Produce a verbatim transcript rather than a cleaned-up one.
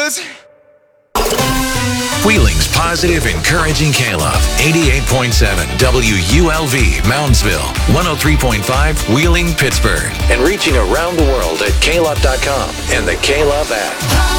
boys. Wheeling's positive, encouraging K-Love. eighty-eight point seven W U L V, Moundsville. one oh three point five, Wheeling, Pittsburgh. And reaching around the world at K Love dot com and the K-Love app.